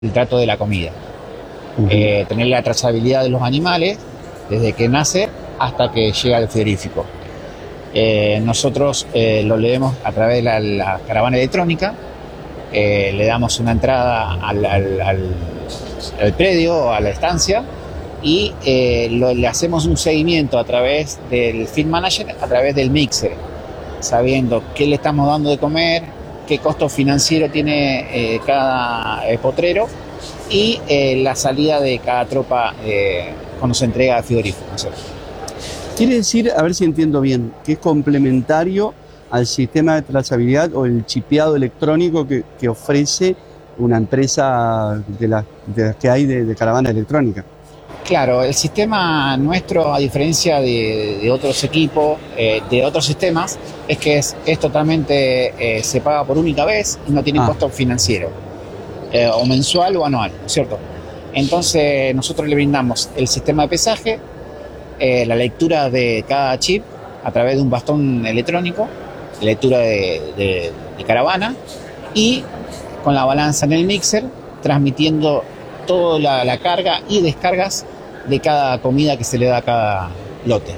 el trato de la comida. Tener la trazabilidad de los animales desde que nace hasta que llega al frigorífico. Nosotros lo leemos a través de la caravana electrónica, le damos una entrada al predio, a la estancia, y le hacemos un seguimiento a través del Feed Manager, a través del mixer, sabiendo qué le estamos dando de comer, qué costo financiero tiene cada potrero y la salida de cada tropa cuando se entrega al frigorífico, ¿no es cierto? Quiere decir, a ver si entiendo bien, que es complementario al sistema de trazabilidad o el chipeado electrónico que ofrece una empresa de las que hay de caravana electrónica. Claro, el sistema nuestro, a diferencia de otros equipos, de otros sistemas, es que es totalmente, se paga por única vez y no tiene costo financiero, o mensual o anual, ¿no es cierto? Entonces nosotros le brindamos el sistema de pesaje, la lectura de cada chip a través de un bastón electrónico, lectura de caravana, y con la balanza en el mixer, transmitiendo toda la carga y descargas de cada comida que se le da a cada lote.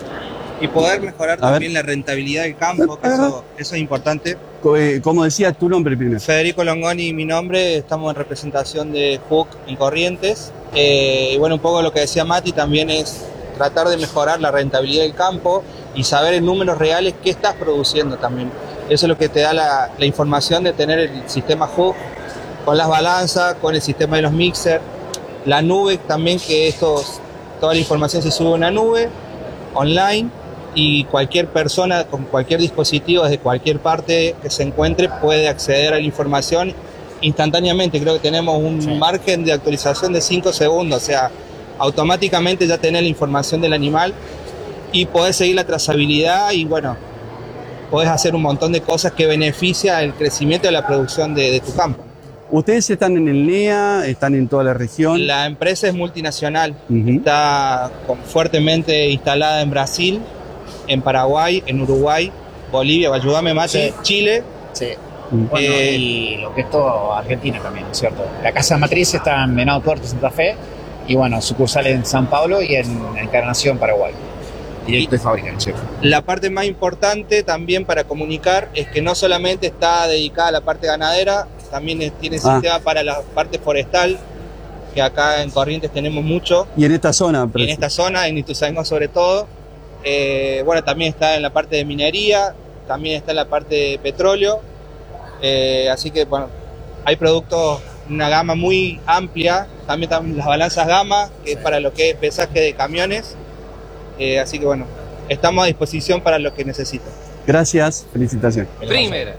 Y poder mejorar también la rentabilidad del campo, que eso es importante. Como decía, tu nombre primero. Federico Longoni, mi nombre, estamos en representación de Hook en Corrientes. Y bueno, un poco lo que decía Mati también es tratar de mejorar la rentabilidad del campo y saber en números reales qué estás produciendo también. Eso es lo que te da la información de tener el sistema Hook con las balanzas, con el sistema de los mixers, la nube también, que toda la información se sube a una nube online y cualquier persona con cualquier dispositivo desde cualquier parte que se encuentre puede acceder a la información instantáneamente. Creo que tenemos un margen de actualización de 5 segundos, o sea, automáticamente ya tenés la información del animal y podés seguir la trazabilidad y bueno, podés hacer un montón de cosas que beneficia el crecimiento de la producción de tu campo. ¿Ustedes están en el NEA? ¿Están en toda la región? La empresa es multinacional, está fuertemente instalada en Brasil, en Paraguay, en Uruguay, Bolivia, ayúdame Mati, Chile. Sí. Bueno, y lo que es todo Argentina también, ¿no es cierto? La casa matriz está en Venado Tuerto, Santa Fe, y bueno, sucursal en San Pablo y en Encarnación, Paraguay. Directo de fábrica, ¿no es cierto? La parte más importante también para comunicar es que no solamente está dedicada a la parte ganadera, también tiene sistema para la parte forestal, que acá en Corrientes tenemos mucho. ¿Y en esta zona? Y en esta zona, en Ituzaingó sobre todo. Bueno, también está en la parte de minería, también está en la parte de petróleo. Así que, bueno, hay productos, una gama muy amplia. También están las balanzas Gamma, que es para lo que es pesaje de camiones. Así que, bueno, estamos a disposición para lo que necesiten. Gracias, felicitaciones. Primera.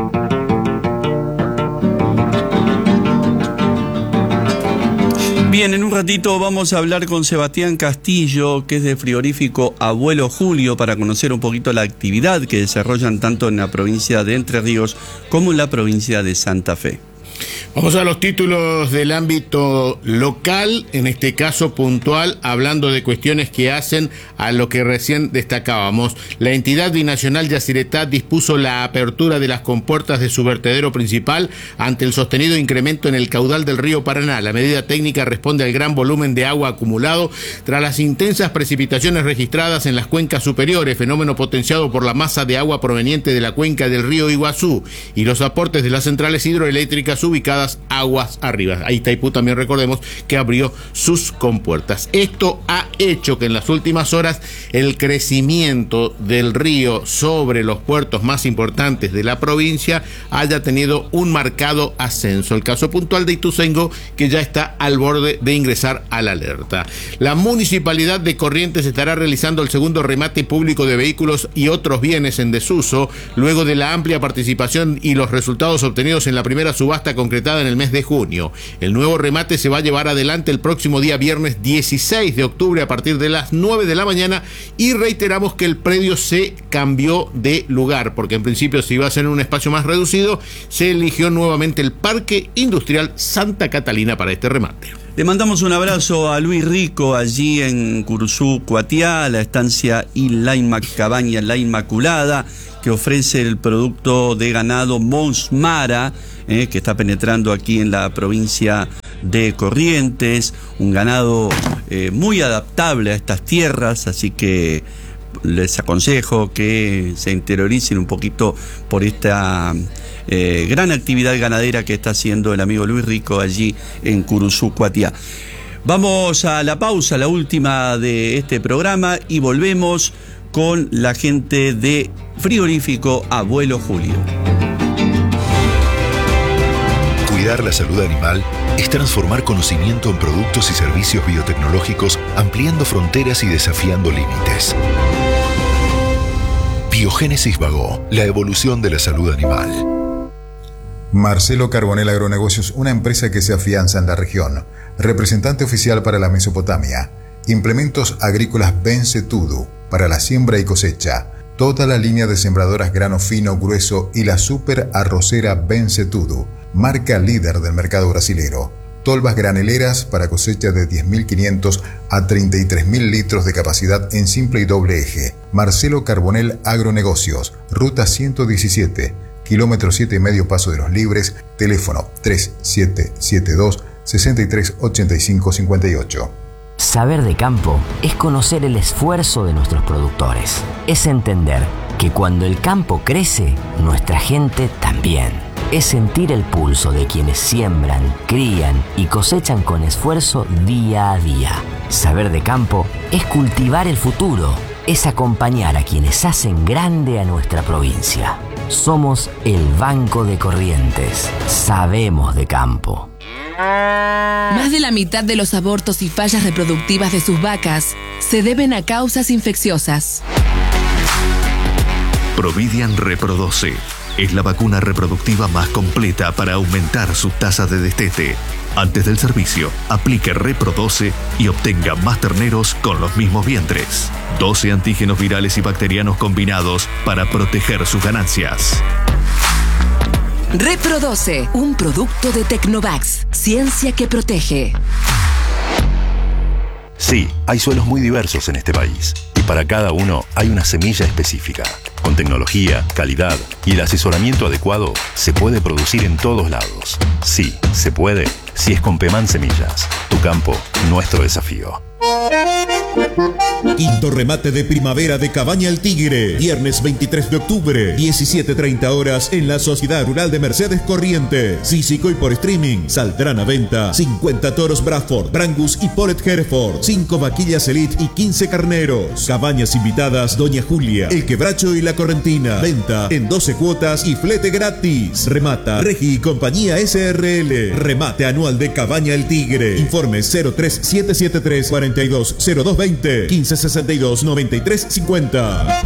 Bien, en un ratito vamos a hablar con Sebastián Castillo, que es de Frigorífico Abuelo Julio, para conocer un poquito la actividad que desarrollan tanto en la provincia de Entre Ríos como en la provincia de Santa Fe. Vamos a los títulos del ámbito local, en este caso puntual, hablando de cuestiones que hacen a lo que recién destacábamos. La entidad binacional Yacyretá dispuso la apertura de las compuertas de su vertedero principal ante el sostenido incremento en el caudal del río Paraná. La medida técnica responde al gran volumen de agua acumulado tras las intensas precipitaciones registradas en las cuencas superiores, fenómeno potenciado por la masa de agua proveniente de la cuenca del río Iguazú y los aportes de las centrales hidroeléctricas ubicadas aguas arriba. Ahí Itaipú también, recordemos, que abrió sus compuertas. Esto ha hecho que en las últimas horas el crecimiento del río sobre los puertos más importantes de la provincia haya tenido un marcado ascenso. El caso puntual de Ituzaingó, que ya está al borde de ingresar a la alerta. La Municipalidad de Corrientes estará realizando el segundo remate público de vehículos y otros bienes en desuso, luego de la amplia participación y los resultados obtenidos en la primera subasta concretada en el mes de junio. El nuevo remate se va a llevar adelante el próximo día viernes 16 de octubre a partir de las 9 de la mañana y reiteramos que el predio se cambió de lugar porque en principio se iba a hacer en un espacio más reducido. Se eligió nuevamente el Parque Industrial Santa Catalina para este remate. Le mandamos un abrazo a Luis Rico allí en Curuzú, Cuatiá, la estancia Cabaña La Inmaculada, que ofrece el producto de ganado Mons Mara, que está penetrando aquí en la provincia de Corrientes, un ganado muy adaptable a estas tierras, así que les aconsejo que se interioricen un poquito por esta gran actividad ganadera que está haciendo el amigo Luis Rico allí en Curuzú, Cuatiá. Vamos a la pausa, la última de este programa, y volvemos con la gente de Frigorífico Abuelo Julio. Cuidar la salud animal es transformar conocimiento en productos y servicios biotecnológicos, ampliando fronteras y desafiando límites. Biogénesis Bagó, la evolución de la salud animal. Marcelo Carbonell Agronegocios, una empresa que se afianza en la región. Representante oficial para la Mesopotamia. Implementos agrícolas Bencetudo para la siembra y cosecha. Toda la línea de sembradoras grano fino, grueso y la super arrocera Bencetudo, marca líder del mercado brasilero. Tolvas graneleras para cosecha de 10.500 a 33.000 litros de capacidad en simple y doble eje. Marcelo Carbonell Agronegocios, ruta 117, kilómetro 7,5 Paso de los Libres, teléfono 3772-638558. Saber de campo es conocer el esfuerzo de nuestros productores. Es entender que cuando el campo crece, nuestra gente también. Es sentir el pulso de quienes siembran, crían y cosechan con esfuerzo día a día. Saber de campo es cultivar el futuro. Es acompañar a quienes hacen grande a nuestra provincia. Somos el Banco de Corrientes. Sabemos de campo. Más de la mitad de los abortos y fallas reproductivas de sus vacas se deben a causas infecciosas. Providian Reprodoce es la vacuna reproductiva más completa para aumentar su tasa de destete. Antes del servicio, aplique Reprodoce y obtenga más terneros con los mismos vientres. 12 antígenos virales y bacterianos combinados para proteger sus ganancias. Reprodoce, un producto de Tecnovax, ciencia que protege. Sí, hay suelos muy diversos en este país y para cada uno hay una semilla específica. Con tecnología, calidad y el asesoramiento adecuado, se puede producir en todos lados. Sí, se puede, si es con Peman Semillas. Tu campo, nuestro desafío. Quinto remate de primavera de Cabaña El Tigre, viernes 23 de octubre, 17:30 horas en la Sociedad Rural de Mercedes Corrientes. Físico y por streaming. Saldrán a venta 50 toros Bradford, Brangus y Polet Hereford, 5 vaquillas Elite y 15 carneros. Cabañas invitadas Doña Julia, El Quebracho y La Correntina. Venta en 12 cuotas y flete gratis. Remata Regi y Compañía SRL. Remate anual de Cabaña El Tigre. Informe 03773 420220 1562 9350.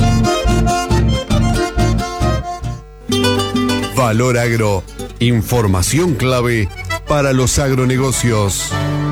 Valor Agro, información clave para los agronegocios.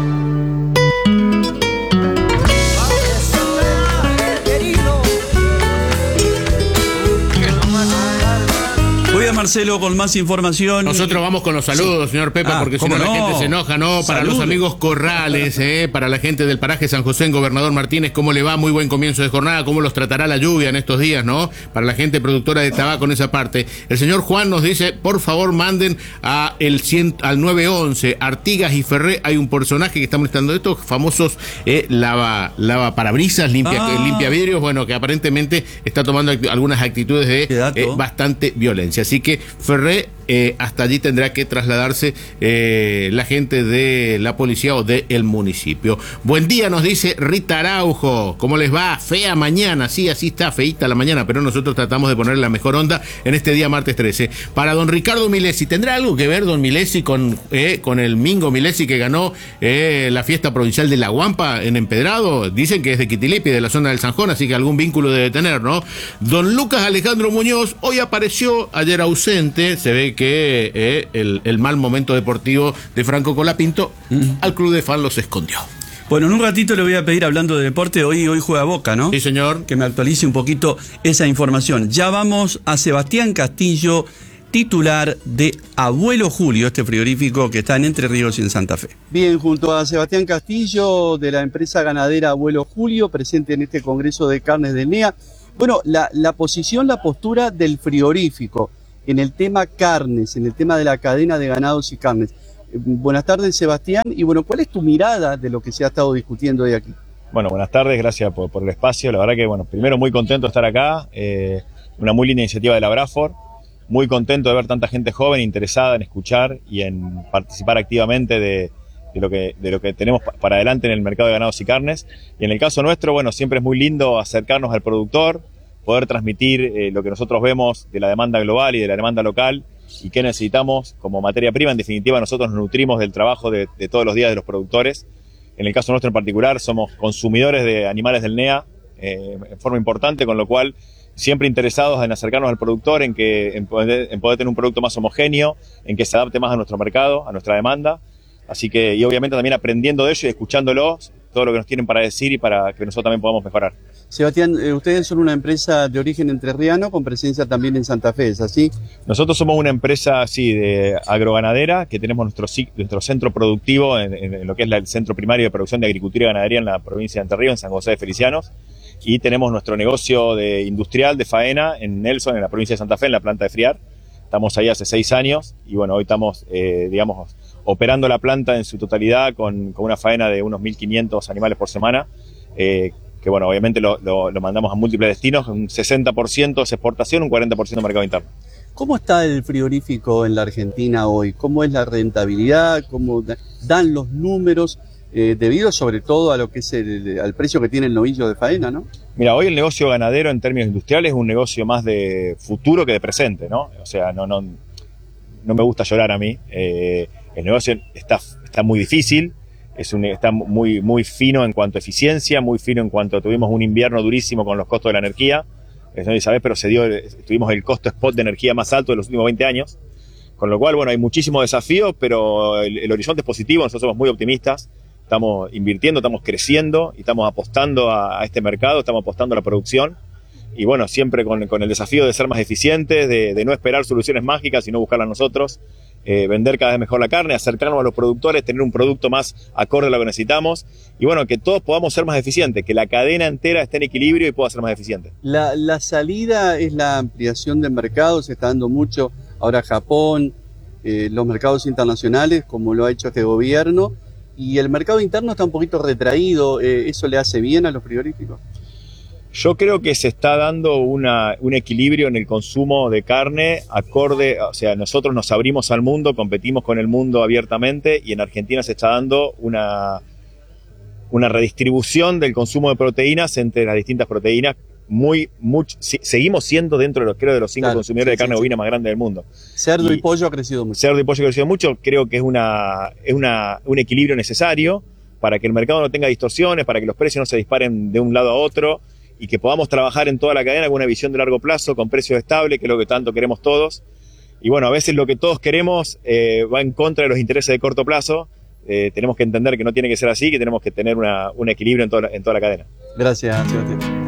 Voy a Marcelo con más información. Nosotros vamos con los saludos, señor Pepa, porque si no la gente se enoja, ¿no? Para Saludos. los amigos Corrales, para la gente del paraje San José en Gobernador Martínez, ¿cómo le va? Muy buen comienzo de jornada, ¿cómo los tratará la lluvia en estos días, no? Para la gente productora de tabaco en esa parte. El señor Juan nos dice, por favor manden al 911, Artigas y Ferré. Hay un personaje que está molestando estos famosos lava parabrisas, limpia vidrios, bueno, que aparentemente está tomando algunas actitudes de bastante violencia. Así que Ferré, hasta allí tendrá que trasladarse la gente de la policía o del municipio. Buen día, nos dice Rita Araujo. ¿Cómo les va? Fea mañana. Sí, así está, feíta la mañana, pero nosotros tratamos de ponerle la mejor onda en este día martes 13. Para don Ricardo Milesi, ¿tendrá algo que ver don Milesi con el Mingo Milesi que ganó la fiesta provincial de La Guampa en Empedrado? Dicen que es de Quitilipi, de la zona del Sanjón, así que algún vínculo debe tener, ¿no? Don Lucas Alejandro Muñoz hoy apareció, ayer ausente. Se ve que el mal momento deportivo de Franco Colapinto al club de fan los escondió. Bueno, en un ratito le voy a pedir, hablando de deporte, hoy juega Boca, ¿no? Sí, señor. Que me actualice un poquito esa información. Ya vamos a Sebastián Castillo titular de Abuelo Julio, este frigorífico que está en Entre Ríos y en Santa Fe. Bien, junto a Sebastián Castillo de la empresa ganadera Abuelo Julio, presente en este Congreso de Carnes del NEA. Bueno, la postura del frigorífico en el tema carnes, en el tema de la cadena de ganados y carnes. Buenas tardes, Sebastián, y bueno, ¿cuál es tu mirada de lo que se ha estado discutiendo hoy aquí? Bueno, buenas tardes, gracias por el espacio. La verdad que, bueno, primero muy contento de estar acá, una muy linda iniciativa de la Brasfor, muy contento de ver tanta gente joven interesada en escuchar y en participar activamente de lo que tenemos para adelante en el mercado de ganados y carnes. Y en el caso nuestro, bueno, siempre es muy lindo acercarnos al productor, poder transmitir lo que nosotros vemos de la demanda global y de la demanda local y qué necesitamos como materia prima. En definitiva, nosotros nos nutrimos del trabajo de todos los días de los productores. En el caso nuestro en particular, somos consumidores de animales del NEA en forma importante, con lo cual siempre interesados en acercarnos al productor, en poder tener un producto más homogéneo, en que se adapte más a nuestro mercado, a nuestra demanda. Así que, y obviamente también aprendiendo de ellos y escuchándolos, todo lo que nos tienen para decir y para que nosotros también podamos mejorar. Sebastián, ustedes son una empresa de origen entrerriano con presencia también en Santa Fe, ¿es así? Nosotros somos una empresa, sí, de agroganadera, que tenemos nuestro centro productivo en lo que es el centro primario de producción de agricultura y ganadería en la provincia de Entre Ríos, en San José de Felicianos, y tenemos nuestro negocio industrial de faena en Nelson, en la provincia de Santa Fe, en la planta de Friar. Estamos ahí hace 6 años y bueno, hoy estamos, operando la planta en su totalidad con una faena de unos 1.500 animales por semana, que bueno, obviamente lo mandamos a múltiples destinos, un 60% es exportación, un 40% mercado interno. ¿Cómo está el frigorífico en la Argentina hoy? ¿Cómo es la rentabilidad? ¿Cómo dan los números? Debido sobre todo a lo que es al precio que tiene el novillo de faena, ¿no? Mira, hoy el negocio ganadero en términos industriales es un negocio más de futuro que de presente, ¿no? O sea, no me gusta llorar a mí. El negocio está muy difícil, está muy fino en cuanto a eficiencia, muy fino en cuanto tuvimos un invierno durísimo con los costos de la energía, no sabes, pero tuvimos el costo spot de energía más alto de los últimos 20 años, con lo cual, bueno, hay muchísimos desafíos, pero el horizonte es positivo, nosotros somos muy optimistas, estamos invirtiendo, estamos creciendo y estamos apostando a este mercado, estamos apostando a la producción y bueno, siempre con el desafío de ser más eficientes, de no esperar soluciones mágicas, sino buscarlas nosotros. Vender cada vez mejor la carne, acercarnos a los productores, tener un producto más acorde a lo que necesitamos y bueno, que todos podamos ser más eficientes, que la cadena entera esté en equilibrio y pueda ser más eficiente. La salida es la ampliación del mercado, se está dando mucho ahora Japón, los mercados internacionales como lo ha hecho este gobierno y el mercado interno está un poquito retraído, ¿eso le hace bien a los frigoríficos? Yo creo que se está dando un equilibrio en el consumo de carne acorde, o sea, nosotros nos abrimos al mundo, competimos con el mundo abiertamente y en Argentina se está dando una redistribución del consumo de proteínas entre las distintas proteínas. Seguimos siendo dentro de los 5 consumidores de carne bovina más grandes del mundo. Cerdo y pollo ha crecido mucho. Cerdo y pollo ha crecido mucho, creo que es un equilibrio necesario para que el mercado no tenga distorsiones, para que los precios no se disparen de un lado a otro y que podamos trabajar en toda la cadena con una visión de largo plazo, con precios estables, que es lo que tanto queremos todos. Y bueno, a veces lo que todos queremos va en contra de los intereses de corto plazo. Tenemos que entender que no tiene que ser así, que tenemos que tener un equilibrio en toda la cadena. Gracias, Sebastián.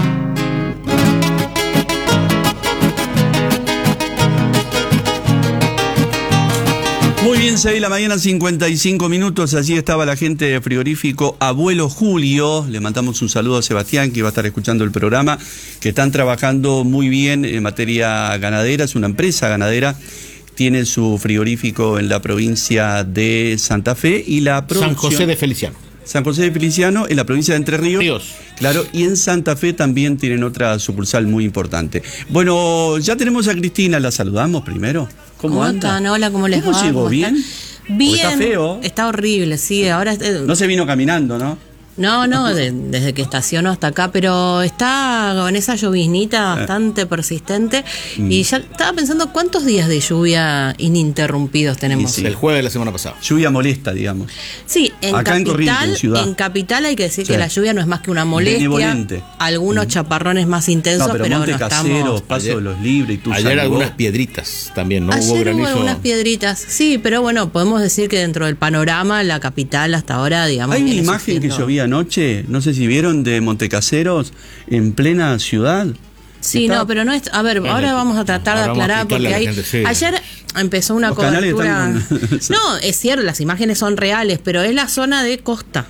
Muy bien, 6 de la mañana, 55 minutos. Allí estaba la gente de frigorífico Abuelo Julio. Le mandamos un saludo a Sebastián, que va a estar escuchando el programa, que están trabajando muy bien en materia ganadera. Es una empresa ganadera. Tiene su frigorífico en la provincia de Santa Fe y la producción... San José de Feliciano. San José de Feliciano, en la provincia de Entre Ríos. Claro, y en Santa Fe también tienen otra sucursal muy importante. Bueno, ya tenemos a Cristina, la saludamos primero. ¿Cómo anda? Están? Hola, ¿cómo les va? ¿Cómo llegó? ¿Bien? Bien. Está feo. Está horrible, sí. Ahora no se vino caminando, ¿no? No, desde que estacionó hasta acá, pero está con esa lloviznita bastante persistente. Y ya estaba pensando cuántos días de lluvia ininterrumpidos tenemos. Sí. El jueves de la semana pasada. Lluvia molesta, digamos. Sí, acá en Capital hay que decir que la lluvia no es más que una molestia. Algunos chaparrones más intensos, pero Monte Caseros, Paso de los Libres y ayer algunas piedritas también, ¿no? Ayer hubo algunas piedritas, sí, pero bueno, podemos decir que dentro del panorama, la capital hasta ahora, digamos... Hay una imagen que llovía anoche, no sé si vieron, de Montecaseros en plena ciudad. Sí, no, pero no es... A ver, ahora vamos a tratar de aclarar, porque ayer empezó una cobertura... No, es cierto, las imágenes son reales, pero es la zona de costanera.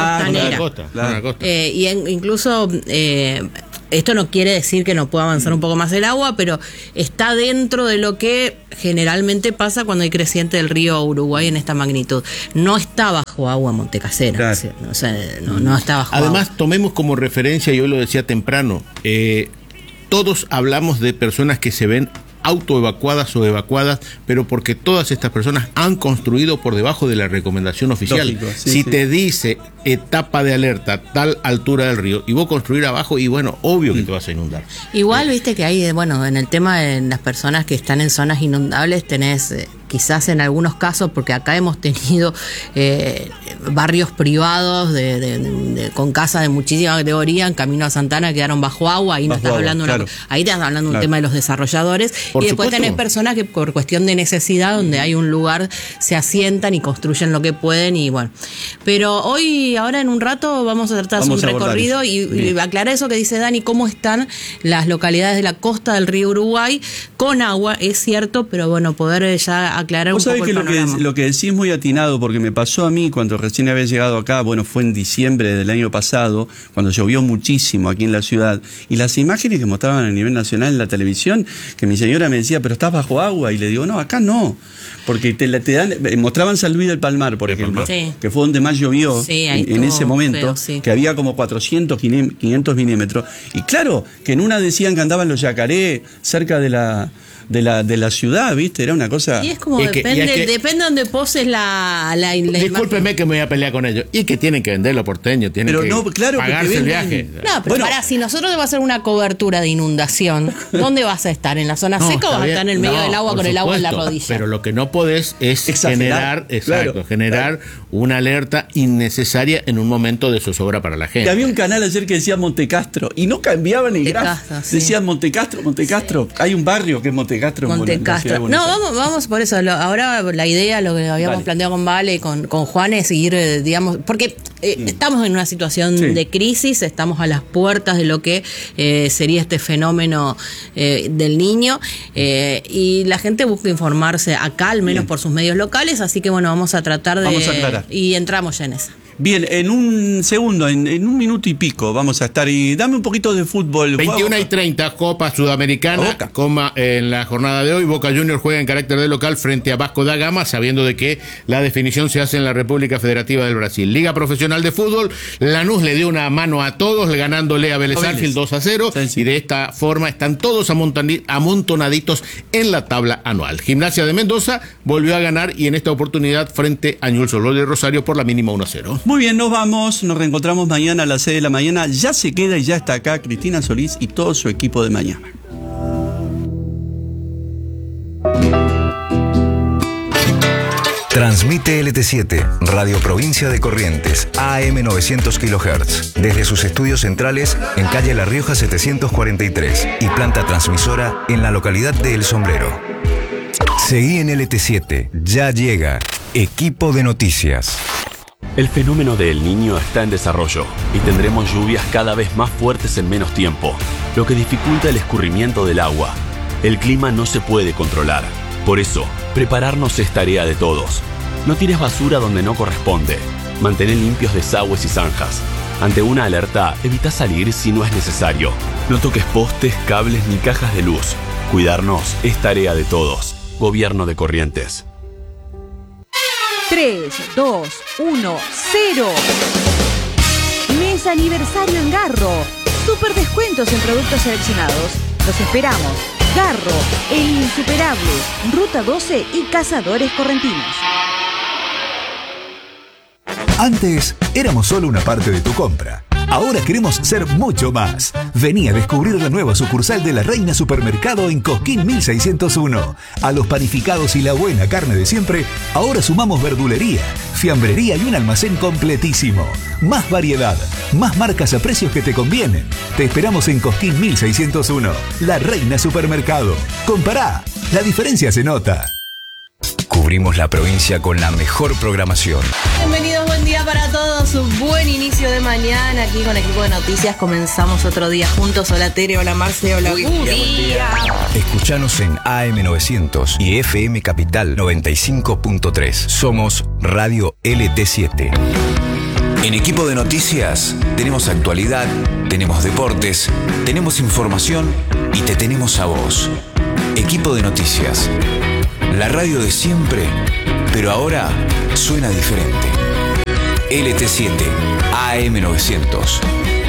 Costa. Y incluso... esto no quiere decir que no pueda avanzar un poco más el agua, pero está dentro de lo que generalmente pasa cuando hay creciente del río Uruguay en esta magnitud. No está bajo agua Montecasera. Claro. O sea, no está bajo agua. Además, tomemos como referencia, yo lo decía temprano, todos hablamos de personas que se ven autoevacuadas o evacuadas, pero porque todas estas personas han construido por debajo de la recomendación oficial. Lógico, si te dice etapa de alerta, tal altura del río, y vos construir abajo, y bueno, obvio que te vas a inundar. Igual, viste que hay, bueno, en el tema de las personas que están en zonas inundables, tenés... quizás en algunos casos, porque acá hemos tenido barrios privados con casas de muchísima categoría en camino a Santana que quedaron bajo agua, ahí no estás hablando ahí estás hablando de un tema de los desarrolladores, y después tenés personas que por cuestión de necesidad, donde hay un lugar, se asientan y construyen lo que pueden, y bueno. Pero ahora en un rato vamos a tratar de hacer un recorrido y aclarar eso que dice Dani, cómo están las localidades de la costa del río Uruguay con agua, es cierto, pero bueno, poder ya aclarar un poco el panorama. Lo que decís es muy atinado, porque me pasó a mí cuando recién había llegado acá, bueno, fue en diciembre del año pasado, cuando llovió muchísimo aquí en la ciudad, y las imágenes que mostraban a nivel nacional en la televisión, que mi señora me decía, pero estás bajo agua, y le digo, no, acá no, porque te dan, mostraban San Luis del Palmar, por ejemplo, que fue donde más llovió en ese momento, que había como 400, 500 milímetros, y claro, que en una decían que andaban los yacaré cerca de la ciudad, ¿viste? Era una cosa... Y es como depende donde poses la Discúlpeme que me voy a pelear con ellos. Y que tienen que venderlo porteño, tienen que pagarse el viaje. No, pero si nosotros te va a hacer una cobertura de inundación, ¿dónde vas a estar? ¿En la zona seca o vas a estar en el medio del agua con el agua en la rodilla? Pero lo que no podés es generar una alerta innecesaria en un momento de zozobra para la gente. Y había un canal ayer que decía Montecastro y no cambiaban el gráfico. Decían Montecastro. Hay un barrio que es Montecastro. No, vamos por eso. Ahora la idea, lo que habíamos planteado con Vale y con Juan es seguir, digamos, porque estamos en una situación de crisis, estamos a las puertas de lo que sería este fenómeno del Niño, y la gente busca informarse acá, al menos por sus medios locales, así que bueno, vamos a tratar de... Vamos a aclarar. Y entramos ya en esa. Bien, en un segundo, en un minuto y pico vamos a estar, y dame un poquito de fútbol. 21:30, Copa Sudamericana, en la jornada de hoy, Boca Juniors juega en carácter de local frente a Vasco da Gama, sabiendo de que la definición se hace en la República Federativa del Brasil. Liga Profesional de Fútbol, Lanús le dio una mano a todos, ganándole a Vélez Sarsfield 2-0, y de esta forma están todos amontonaditos en la tabla anual. Gimnasia de Mendoza volvió a ganar, y en esta oportunidad frente a Newell's Old Boys de Rosario por la mínima 1-0. Muy bien, nos vamos, nos reencontramos mañana a las 6 de la mañana. Ya se queda y ya está acá Cristina Solís y todo su equipo de mañana. Transmite LT7, Radio Provincia de Corrientes, AM 900 kHz, desde sus estudios centrales en calle La Rioja 743 y planta transmisora en la localidad de El Sombrero. Seguí en LT7, ya llega Equipo de Noticias. El fenómeno de El Niño está en desarrollo y tendremos lluvias cada vez más fuertes en menos tiempo, lo que dificulta el escurrimiento del agua. El clima no se puede controlar. Por eso, prepararnos es tarea de todos. No tires basura donde no corresponde. Mantén limpios desagües y zanjas. Ante una alerta, evita salir si no es necesario. No toques postes, cables ni cajas de luz. Cuidarnos es tarea de todos. Gobierno de Corrientes. 3, 2, 1, 0. Mes aniversario en Garro. Super descuentos en productos seleccionados. Los esperamos. Garro, el insuperable. Ruta 12 y Cazadores Correntinos. Antes éramos solo una parte de tu compra. Ahora queremos ser mucho más. Vení a descubrir la nueva sucursal de La Reina Supermercado en Cosquín 1601. A los panificados y la buena carne de siempre, ahora sumamos verdulería, fiambrería y un almacén completísimo. Más variedad, más marcas a precios que te convienen. Te esperamos en Cosquín 1601. La Reina Supermercado. Compará, la diferencia se nota. Cubrimos la provincia con la mejor programación. Bienvenidos, buen día para todos, un buen inicio de mañana aquí con Equipo de Noticias. Comenzamos otro día juntos. Hola Tere, hola Marce, hola Buen día. Escuchanos en AM900 y FM Capital 95.3. Somos Radio LT7. En Equipo de Noticias tenemos actualidad, tenemos deportes, tenemos información y te tenemos a vos. Equipo de Noticias. La radio de siempre, pero ahora suena diferente. LT7, AM900.